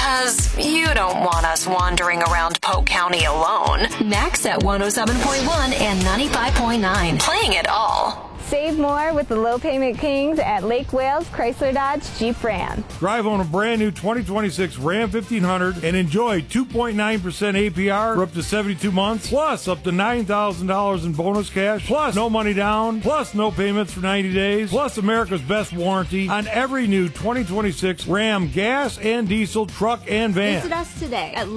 Because you don't want us wandering around Polk County alone. Max at 107.1 and 95.9. Playing it all. Save more with the low payment kings at Lake Wales Chrysler Dodge Jeep Ram. Drive on a brand new 2026 Ram 1500 and enjoy 2.9% APR for up to 72 months, plus up to $9,000 in bonus cash, plus no money down, plus no payments for 90 days, plus America's best warranty on every new 2026 Ram gas and diesel truck and van. Visit us today at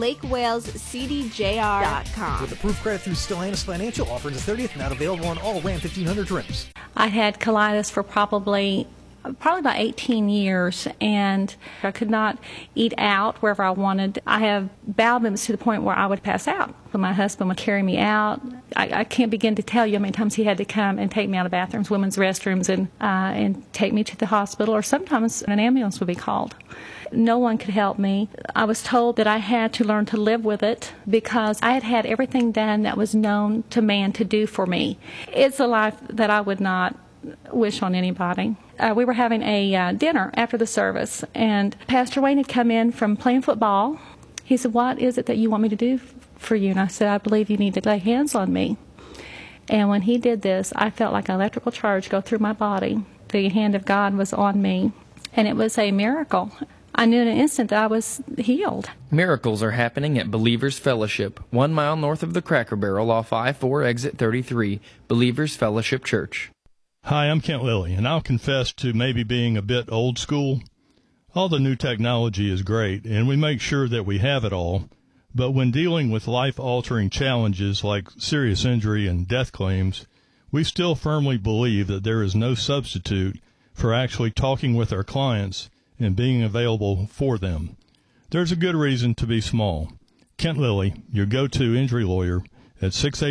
LakeWalesCDJR.com. With approved credit through Stellantis Financial, offer the 30th, not available on all Ram 1500 trims. I had colitis for probably about 18 years, and I could not eat out wherever I wanted. I have bowel movements to the point where I would pass out. When my husband would carry me out, I can't begin to tell you how many times he had to come and take me out of bathrooms, women's restrooms, and take me to the hospital, or sometimes an ambulance would be called. No one could help me. I was told that I had to learn to live with it because I had had everything done that was known to man to do for me. It's a life that I would not wish on anybody. We were having a dinner after the service, and Pastor Wayne had come in from playing football. He said, "What is it that you want me to do for you?" And I said, "I believe you need to lay hands on me." And when he did this, I felt like an electrical charge go through my body. The hand of God was on me, and it was a miracle. I knew in an instant that I was healed. Miracles are happening at Believers Fellowship, 1 mile north of the Cracker Barrel off I-4 exit 33, Believers Fellowship Church. Hi, I'm Kent Lilly, and I'll confess to maybe being a bit old school. All the new technology is great, and we make sure that we have it all. But when dealing with life-altering challenges like serious injury and death claims, we still firmly believe that there is no substitute for actually talking with our clients and being available for them. There's a good reason to be small. Kent Lilly, your go-to injury lawyer at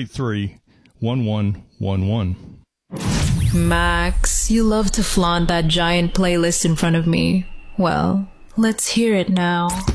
683-1111. Max, you love to flaunt that giant playlist in front of me. Well, let's hear it now.